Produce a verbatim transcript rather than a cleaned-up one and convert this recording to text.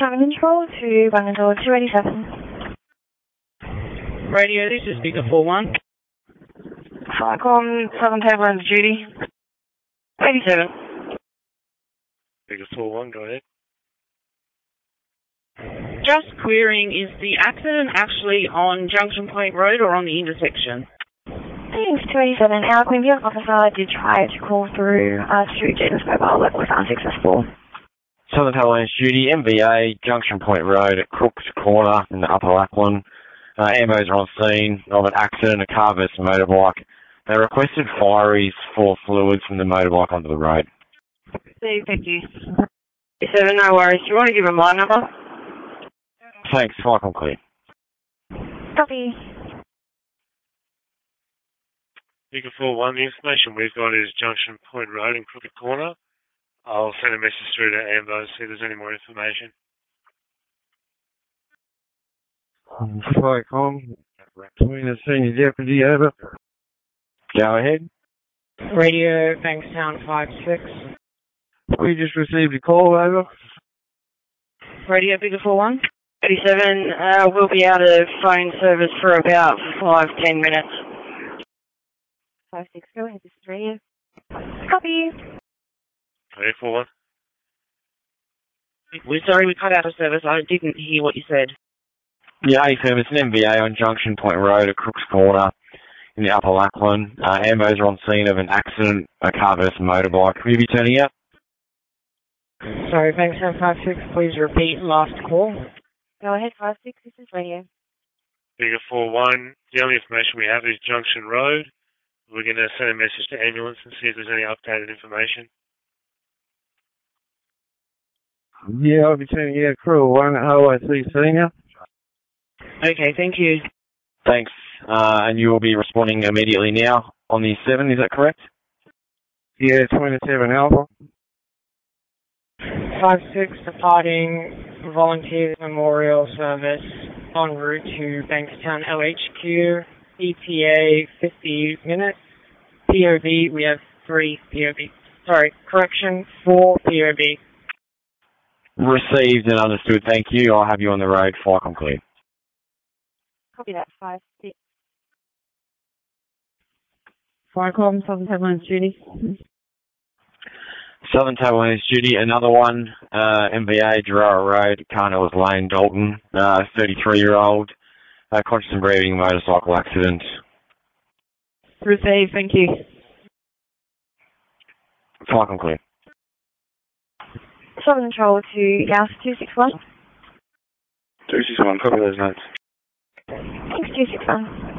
Southern Control to Bangalore two eighty-seven. Radio, this is Speaker four one. Falcon, Southern Table under duty. eighty-seven. Speaker four one, go ahead. Just querying, is the accident actually on Junction Point Road or on the intersection? Thanks, two eighty-seven. Our Queen Vehicle officer did try to call through uh, through Jaden's mobile, but was unsuccessful. Southern Table duty, M V A, Junction Point Road at Crooks Corner in the Upper Lachlan. Uh, ambos are on scene of an accident, a car versus a motorbike. They requested fireys for fluids from the motorbike onto the road. Steve, thank you. seven, no worries. Do you want to give him my number? Thanks, Michael clear. Copy. Speaker four one, the information we've got is Junction Point Road in Crooked Corner. I'll send a message through to Ambo, see if there's any more information. Flycom, between the senior deputy, over. Go ahead. Radio, Bankstown five six. We just received a call, over. Radio, Speaker four one. eighty-seven, uh, we'll be out of phone service for about five, ten minutes. five six, go ahead, this is radio. Copy. Okay, four one. We're sorry we cut out of service. I didn't hear what you said. Yeah, A-firm, it's an M V A on Junction Point Road at Crooks Corner in the Upper Lachlan. Uh, ambos are on scene of an accident, a car versus a motorbike. Will you be turning out? Sorry, Bankstown five six, please repeat last call. Go ahead, five six, this is radio. Speaker four one, the only information we have is Junction Road. We're going to send a message to ambulance and see if there's any updated information. Yeah, I'll be turning out crew one, O I C senior. Okay, thank you. Thanks. Uh, and you will be responding immediately now on the seven, is that correct? Yeah, twenty-seven Alpha. five six departing Volunteers Memorial Service en route to Bankstown L H Q. E T A fifty minutes. P O V, we have three P O V. Sorry, correction, four P O V. Received and understood, thank you. I'll have you on the road, Flycom clear. Copy that, five six. Flycom, Southern Tablelands duty. Southern Tablelands duty, another one, uh, M V A, Gerrara Road, Carnell's Lane, Dalton, uh, thirty-three-year-old, uh, conscious and breathing motorcycle accident. Received, thank you. Flycom clear. Southern Control to Gauss two six one. two six one, copy those notes. Thanks, two six one.